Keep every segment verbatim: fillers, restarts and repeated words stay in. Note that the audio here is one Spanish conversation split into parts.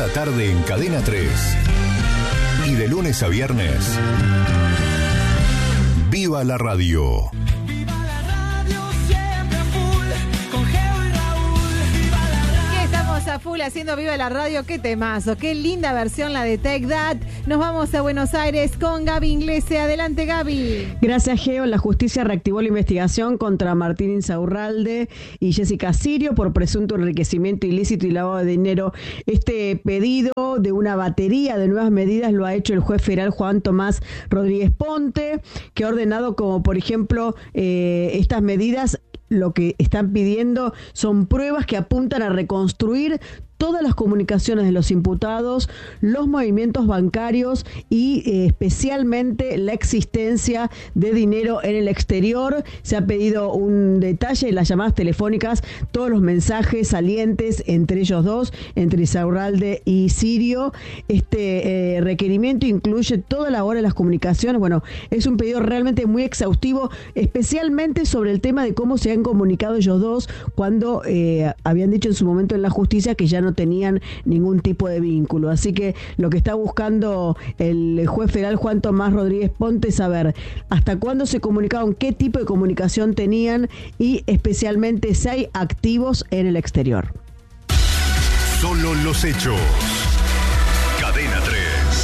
Cada tarde en Cadena tres. Y de lunes a viernes, ¡viva la radio! Viva la radio, siempre a full, con Geo y Raúl. Viva la radio. Aquí estamos a full haciendo Viva la Radio. Qué temazo, qué linda versión la de Take That. Nos vamos a Buenos Aires con Gaby Inglese. Adelante, Gaby. Gracias, Geo. La justicia reactivó la investigación contra Martín Insaurralde y Jessica Sirio por presunto enriquecimiento ilícito y lavado de dinero. Este pedido de una batería de nuevas medidas lo ha hecho el juez federal Juan Tomás Rodríguez Ponte, que ha ordenado como, por ejemplo, eh, estas medidas. Lo que están pidiendo son pruebas que apuntan a reconstruir todas las comunicaciones de los imputados, los movimientos bancarios y eh, especialmente la existencia de dinero en el exterior. Se ha pedido un detalle en las llamadas telefónicas, todos los mensajes salientes entre ellos dos, entre Insaurralde y Sirio. Este eh, requerimiento incluye toda la hora de las comunicaciones. Bueno, es un pedido realmente muy exhaustivo, especialmente sobre el tema de cómo se han comunicado ellos dos cuando eh, habían dicho en su momento en la justicia que ya no tenían ningún tipo de vínculo. Así que lo que está buscando el juez federal Juan Tomás Rodríguez Ponte es saber hasta cuándo se comunicaron, qué tipo de comunicación tenían y especialmente si hay activos en el exterior. Solo los hechos. Cadena tres.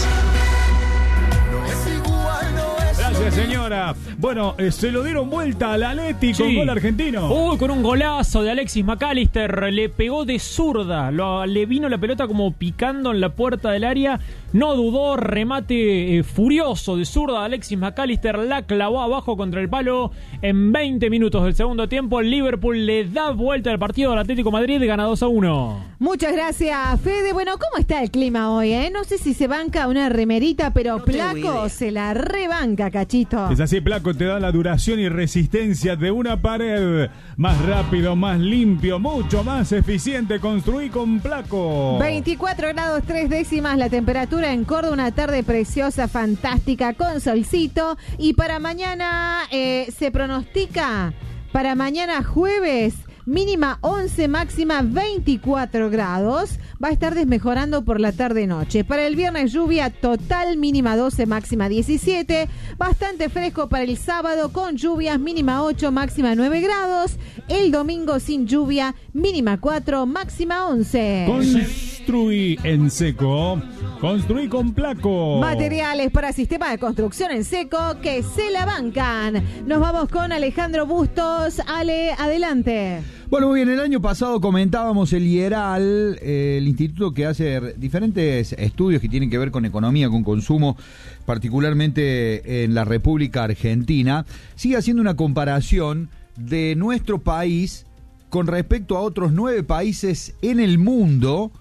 Gracias, señora. Bueno, eh, se lo dieron vuelta al Atleti con Sí. gol argentino. Uy, con un golazo de Alexis McAllister. Le pegó de zurda. Lo, le vino la pelota como picando en la puerta del área. No dudó. Remate eh, furioso de zurda de Alexis McAllister. La clavó abajo contra el palo. En veinte minutos del segundo tiempo, el Liverpool le da vuelta al partido al Atlético Madrid. Gana dos a uno. Muchas gracias, Fede. Bueno, ¿cómo está el clima hoy? Eh? No sé si se banca una remerita, pero No tengo Placo idea. se la rebanca, Cachito. Es así, Placo te da la duración y resistencia de una pared. Más rápido, más limpio, mucho más eficiente. Construí con Placo. veinticuatro grados tres décimas la temperatura en Córdoba, una tarde preciosa, fantástica, con solcito. Y para mañana eh, se pronostica, para mañana jueves, mínima once, máxima veinticuatro grados. Va a estar desmejorando por la tarde-noche. Para el viernes, lluvia total, mínima doce, máxima diecisiete. Bastante fresco para el sábado, con lluvias, mínima ocho, máxima nueve grados. El domingo sin lluvia, mínima cuatro, máxima once. Construí en seco. Construí con Placo. Materiales para sistemas de construcción en seco que se la bancan. Nos vamos con Alejandro Bustos. Ale, adelante. Bueno, muy bien, el año pasado comentábamos el IERAL, eh, el instituto que hace diferentes estudios que tienen que ver con economía, con consumo, particularmente en la República Argentina, sigue haciendo una comparación de nuestro país con respecto a otros nueve países en el mundo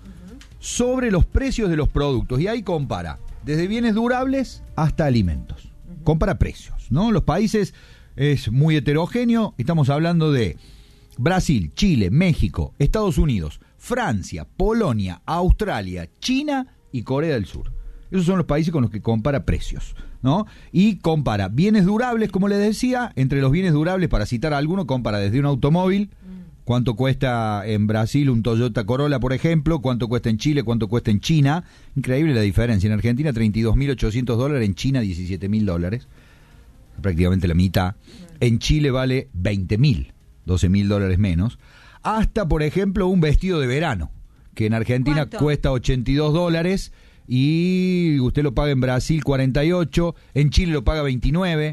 sobre los precios de los productos. Y ahí compara, desde bienes durables hasta alimentos. Compara precios, ¿no? Los países es muy heterogéneo, estamos hablando de Brasil, Chile, México, Estados Unidos, Francia, Polonia, Australia, China y Corea del Sur. Esos son los países con los que compara precios, ¿no? Y compara bienes durables, como les decía, entre los bienes durables, para citar alguno, compara desde un automóvil, cuánto cuesta en Brasil un Toyota Corolla, por ejemplo, cuánto cuesta en Chile, cuánto cuesta en China. Increíble la diferencia. En Argentina treinta y dos mil ochocientos dólares, en China diecisiete mil dólares, prácticamente la mitad. En Chile vale veinte mil. doce mil dólares menos, hasta, por ejemplo, un vestido de verano, que en Argentina ¿Cuánto? cuesta ochenta y dos dólares y usted lo paga en Brasil cuarenta y ocho, en Chile lo paga veintinueve,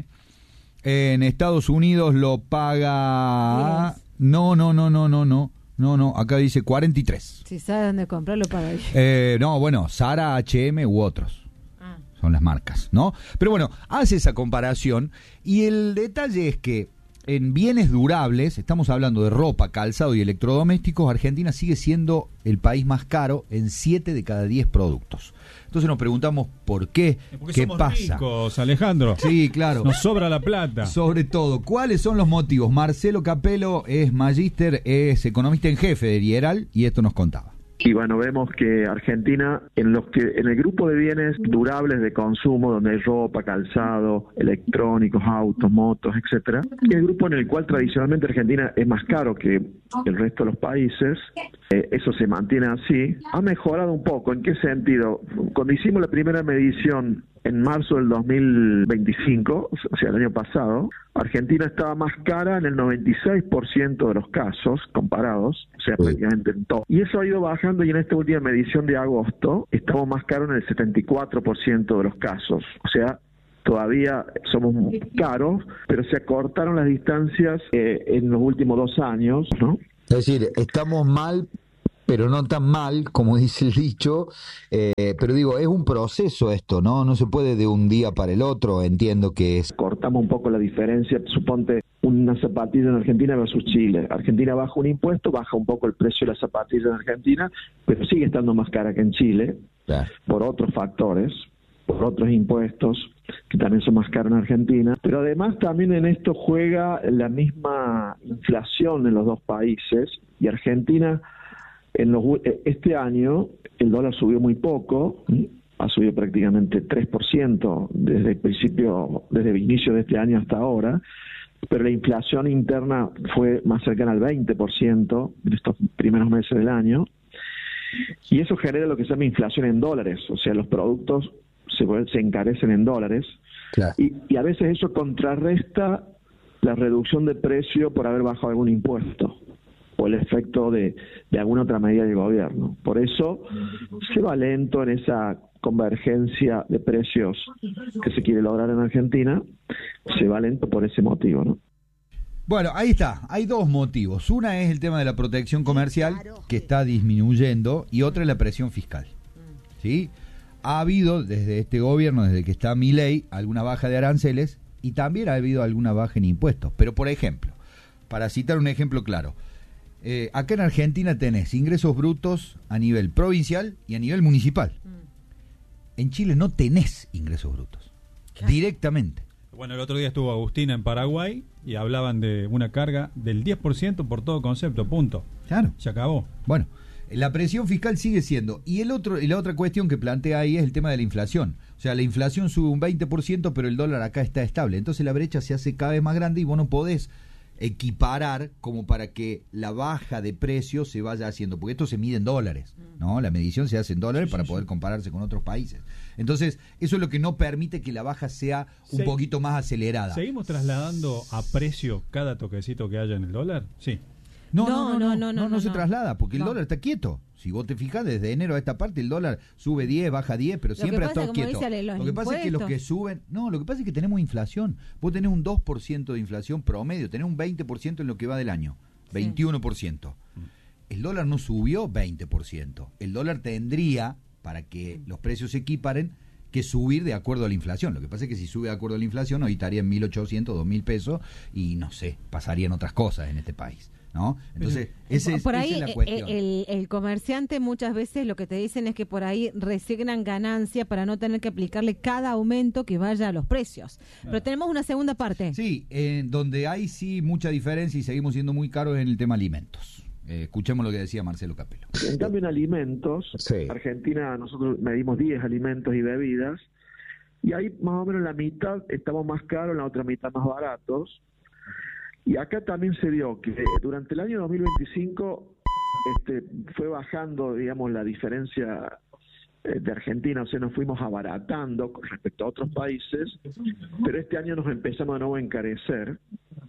en Estados Unidos lo paga... Diez. No, no, no, no, no, no, no, no, acá dice cuarenta y tres. Si sabe dónde comprarlo, paga ahí. Eh, no, bueno, Zara, H and M u otros. Ah. Son las marcas, ¿no? Pero bueno, hace esa comparación y el detalle es que en bienes durables, estamos hablando de ropa, calzado y electrodomésticos, Argentina sigue siendo el país más caro en siete de cada diez productos. Entonces nos preguntamos por qué, Porque qué somos pasa. ricos, Alejandro. Sí, claro. Nos sobra la plata. Sobre todo, ¿cuáles son los motivos? Marcelo Capello es magíster, es economista en jefe de IERAL y esto nos contaba. Y bueno, vemos que Argentina, en los que en el grupo de bienes durables de consumo, donde hay ropa, calzado, electrónicos, autos, motos, etcétera, y el grupo en el cual tradicionalmente Argentina es más caro que el resto de los países, eh, eso se mantiene así, ha mejorado un poco. ¿En qué sentido? Cuando hicimos la primera medición en marzo del dos mil veinticinco, o sea, el año pasado, Argentina estaba más cara en el noventa y seis por ciento de los casos comparados, o sea, prácticamente en todo. Y eso ha ido bajando y en esta última medición de agosto estamos más caros en el setenta y cuatro por ciento de los casos. O sea, todavía somos muy caros, pero se acortaron las distancias eh, en los últimos dos años, ¿no? Es decir, estamos mal, pero no tan mal, como dice el dicho, eh, pero digo, es un proceso esto, ¿no? No se puede de un día para el otro, entiendo que es... Cortamos un poco la diferencia, suponte una zapatilla en Argentina versus Chile. Argentina baja un impuesto, baja un poco el precio de la zapatilla en Argentina, pero sigue estando más cara que en Chile, claro, por otros factores, por otros impuestos que también son más caros en Argentina. Pero además también en esto juega la misma inflación en los dos países, y Argentina... En los, este año el dólar subió muy poco, ha subido prácticamente tres por ciento desde el principio, desde el inicio de este año hasta ahora, pero la inflación interna fue más cercana al veinte por ciento en estos primeros meses del año, y eso genera lo que se llama inflación en dólares, o sea, los productos se, se encarecen en dólares, claro, y, y a veces eso contrarresta la reducción de precio por haber bajado algún impuesto o el efecto de, de alguna otra medida del gobierno. Por eso se va lento en esa convergencia de precios que se quiere lograr en Argentina, se va lento por ese motivo, ¿no? Bueno, ahí está, hay dos motivos. Una es el tema de la protección comercial, que está disminuyendo, y otra es la presión fiscal, ¿sí? Ha habido desde este gobierno, desde que está Milei, alguna baja de aranceles, y también ha habido alguna baja en impuestos. Pero, por ejemplo, para citar un ejemplo claro, Eh, acá en Argentina tenés ingresos brutos a nivel provincial y a nivel municipal. Mm. En Chile no tenés ingresos brutos, claro, directamente. Bueno, el otro día estuvo Agustina en Paraguay y hablaban de una carga del diez por ciento por todo concepto, punto. Claro. Se acabó. Bueno, la presión fiscal sigue siendo. Y el otro y la otra cuestión que plantea ahí es el tema de la inflación. O sea, la inflación sube un veinte por ciento, pero el dólar acá está estable. Entonces la brecha se hace cada vez más grande y vos no podés equiparar como para que la baja de precios se vaya haciendo, porque esto se mide en dólares, ¿no? La medición se hace en dólares, sí, para sí, poder sí. compararse con otros países. Entonces, eso es lo que no permite que la baja sea un Se, poquito más acelerada. ¿Seguimos trasladando a precio cada toquecito que haya en el dólar? Sí. No, no, no, no, no, no, no, no, no se no. traslada, porque el No. dólar está quieto. Si vos te fijas, desde enero a esta parte el dólar sube diez, baja diez, pero Lo siempre que ha pasa, estado como quieto. dice Ale, los Lo que pasa es que los que impuestos. suben... No, lo que pasa es que tenemos inflación. Vos tenés un dos por ciento de inflación promedio, tenés un veinte por ciento en lo que va del año, veintiuno por ciento. El dólar no subió veinte por ciento. El dólar tendría, para que los precios se equiparen, que subir de acuerdo a la inflación. Lo que pasa es que si sube de acuerdo a la inflación, hoy estaría en mil ochocientos, dos mil pesos y no sé, pasarían otras cosas en este país, ¿no? Entonces, ese es, por esa ahí es la eh, cuestión. el, el comerciante muchas veces lo que te dicen es que por ahí resignan ganancia para no tener que aplicarle cada aumento que vaya a los precios. Pero tenemos una segunda parte. Sí, en donde hay sí mucha diferencia y seguimos siendo muy caros en el tema alimentos. Eh, escuchemos lo que decía Marcelo Capello. En cambio, en alimentos, Sí. Argentina, nosotros medimos diez alimentos y bebidas, y ahí más o menos la mitad estamos más caros, en la otra mitad más baratos. Y acá también se vio que durante el año dos mil veinticinco este, fue bajando, digamos, la diferencia eh, de Argentina, o sea, nos fuimos abaratando con respecto a otros países, pero este año nos empezamos de nuevo a encarecer.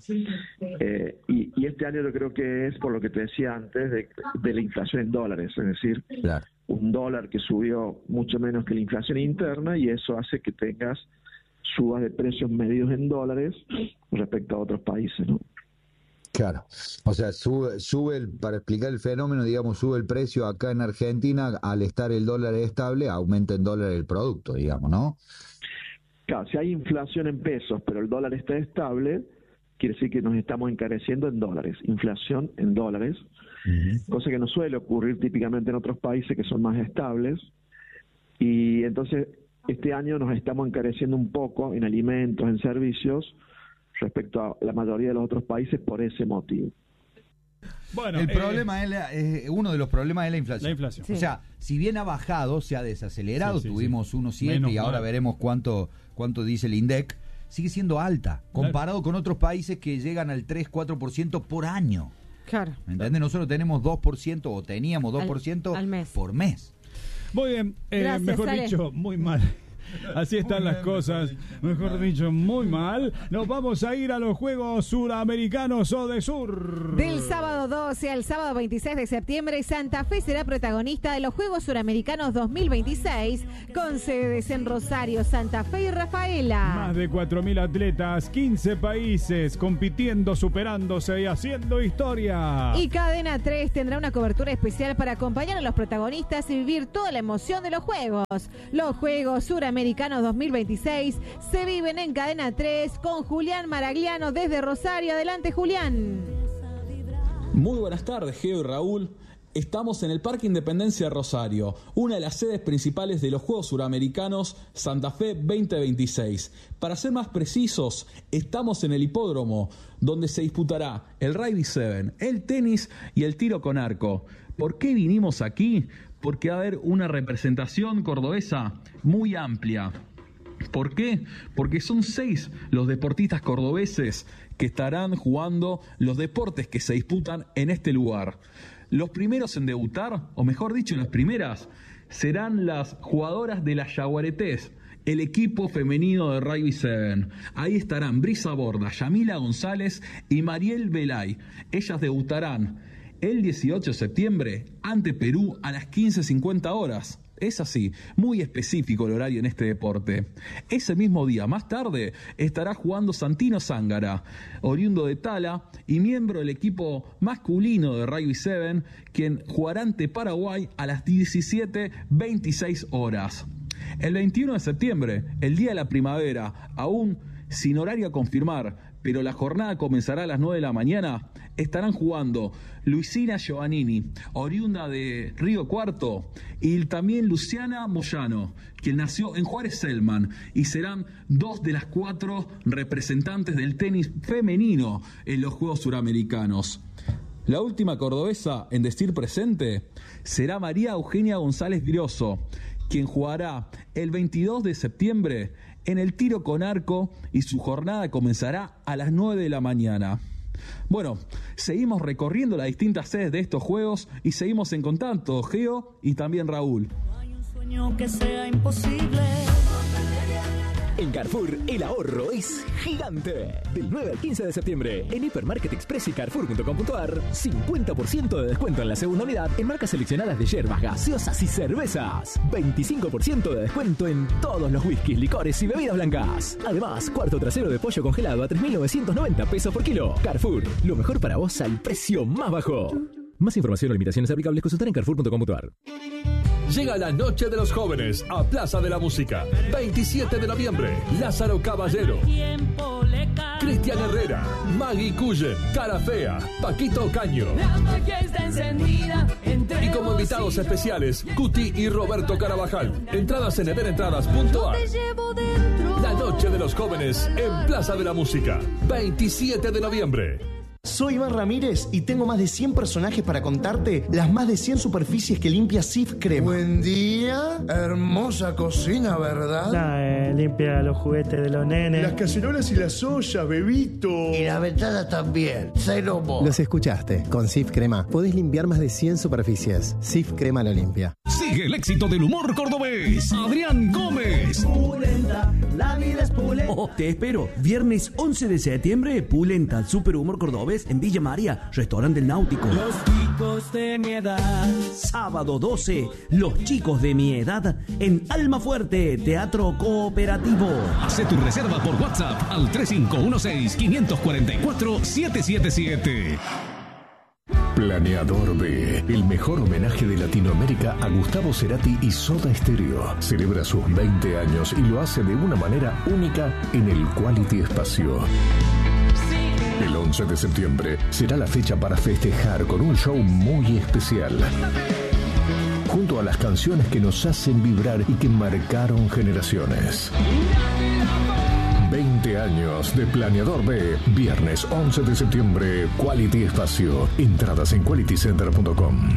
Eh, y, y este año yo creo que es por lo que te decía antes de, de la inflación en dólares, es decir, Claro. un dólar que subió mucho menos que la inflación interna, y eso hace que tengas subas de precios medidos en dólares respecto a otros países, ¿no? Claro, o sea, sube, sube el, para explicar el fenómeno, digamos, sube el precio acá en Argentina, al estar el dólar estable, aumenta en dólar el producto, digamos, ¿no? Claro, si hay inflación en pesos, pero el dólar está estable, quiere decir que nos estamos encareciendo en dólares, inflación en dólares, uh-huh. cosa que no suele ocurrir típicamente en otros países que son más estables, y entonces este año nos estamos encareciendo un poco en alimentos, en servicios, respecto a la mayoría de los otros países por ese motivo. Bueno, el eh, problema es, la, es uno de los problemas es la inflación. La inflación. Sí. O sea, si bien ha bajado, se ha desacelerado, Sí, sí, tuvimos sí. uno coma siete Menos y ahora mal. veremos cuánto cuánto dice el INDEC, sigue siendo alta, comparado con otros países que llegan al tres cuatro por ciento por año. Claro. ¿Me entiendes? Nosotros tenemos dos por ciento o teníamos dos por ciento Al- al mes. por mes. Muy bien, eh, Gracias, mejor Ale. dicho, muy mal. Así están las cosas, mejor dicho, muy mal. Nos vamos a ir a los Juegos Suramericanos o de Sur. Del sábado doce al sábado veintiséis de septiembre, Santa Fe será protagonista de los Juegos Suramericanos dos mil veintiséis, con sedes en Rosario, Santa Fe y Rafaela. Más de cuatro mil atletas, quince países compitiendo, superándose y haciendo historia. Y Cadena tres tendrá una cobertura especial para acompañar a los protagonistas y vivir toda la emoción de los Juegos. Los Juegos Suramericanos dos mil veintiséis se viven en Cadena tres con Julián Maragliano desde Rosario. Adelante, Julián. Muy buenas tardes, Geo y Raúl. Estamos en el Parque Independencia de Rosario, una de las sedes principales de los Juegos Suramericanos Santa Fe veinte veintiséis. Para ser más precisos, estamos en el hipódromo, donde se disputará el Rugby siete, el tenis y el tiro con arco. ¿Por qué vinimos aquí? Porque va a haber una representación cordobesa muy amplia. ¿Por qué? Porque son seis los deportistas cordobeses que estarán jugando los deportes que se disputan en este lugar. Los primeros en debutar, o mejor dicho, las primeras, serán las jugadoras de las Yaguaretés, el equipo femenino de Rugby siete. Ahí estarán Brisa Borda, Yamila González y Mariel Belay. Ellas debutarán el dieciocho de septiembre ante Perú a las quince cincuenta horas. Es así, muy específico el horario en este deporte. Ese mismo día, más tarde, estará jugando Santino Zángara, oriundo de Tala y miembro del equipo masculino de Rugby siete, quien jugará ante Paraguay a las diecisiete veintiséis horas. El veintiuno de septiembre, el día de la primavera, aún sin horario a confirmar, pero la jornada comenzará a las nueve de la mañana, estarán jugando Luisina Giovannini, oriunda de Río Cuarto, y también Luciana Moyano, quien nació en Juárez Selman, y serán dos de las cuatro representantes del tenis femenino en los Juegos Suramericanos. La última cordobesa en decir presente será María Eugenia González Grioso, quien jugará el veintidós de septiembre en el tiro con arco y su jornada comenzará a las nueve de la mañana. Bueno, seguimos recorriendo las distintas sedes de estos juegos y seguimos en contacto, Geo y también Raúl. No hay un sueño que sea imposible. En Carrefour, el ahorro es gigante. Del nueve al quince de septiembre, en Hipermarket Express y Carrefour punto com punto ar, cincuenta por ciento de descuento en la segunda unidad en marcas seleccionadas de yerbas, gaseosas y cervezas. veinticinco por ciento de descuento en todos los whiskies, licores y bebidas blancas. Además, cuarto trasero de pollo congelado a tres mil novecientos noventa pesos por kilo. Carrefour, lo mejor para vos al precio más bajo. Más información o limitaciones aplicables consultar en Carrefour punto com punto ar. Llega la Noche de los Jóvenes a Plaza de la Música. veintisiete de noviembre, Lázaro Caballero, Cristian Herrera, Maggie Cullen, Cara Fea, Paquito Caño. La magia está encendida entre Y como invitados especiales, Cuti y Roberto Carabajal. Entradas en evenentradas punto ar. La Noche de los Jóvenes en Plaza de la Música. veintisiete de noviembre. Soy Iván Ramírez y tengo más de cien personajes para contarte las más de cien superficies que limpia Sif Crema. Buen día, hermosa cocina, ¿verdad? Nah, eh, limpia los juguetes de los nenes. Las cacerolas y las ollas, bebito. Y las ventanas también. Cero mo. Los escuchaste. Con Sif Crema podés limpiar más de cien superficies. Sif Crema lo limpia. Sigue el éxito del humor cordobés. Adrián Gómez. Pulenta, la vida es pulenta. Oh, te espero. Viernes once de septiembre, Pulenta, super humor cordobés en Villa María, restaurante del Náutico. Los chicos de mi edad. Sábado doce, Los chicos de mi edad en Almafuerte, Teatro Cooperativo. Hace tu reserva por WhatsApp al tres cinco uno seis, cinco cuatro cuatro, siete siete siete. Planeador B, el mejor homenaje de Latinoamérica a Gustavo Cerati y Soda Stereo. Celebra sus veinte años y lo hace de una manera única en el Quality Espacio. El once de septiembre será la fecha para festejar con un show muy especial. Junto a las canciones que nos hacen vibrar y que marcaron generaciones. veinte veinte años de Planeador B. Viernes once de septiembre, Quality Espacio. Entradas en quality center punto com.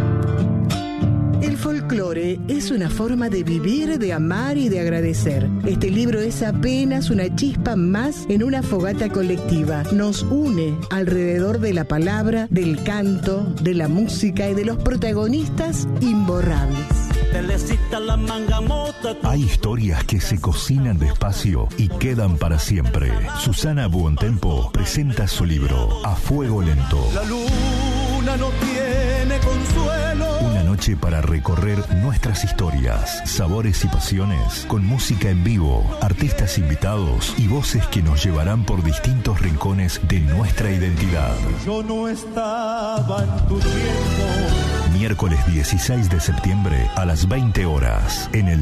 El folclore es una forma de vivir, de amar y de agradecer. Este libro es apenas una chispa más en una fogata colectiva. Nos une alrededor de la palabra, del canto, de la música y de los protagonistas imborrables. Hay historias que se cocinan despacio y quedan para siempre. Susana Buontempo presenta su libro A Fuego Lento. La luna no tiene consuelo. Una noche para recorrer nuestras historias, sabores y pasiones, con música en vivo, artistas invitados y voces que nos llevarán por distintos rincones de nuestra identidad. Yo no estaba en tu tiempo. Miércoles dieciséis de septiembre a las veinte horas en el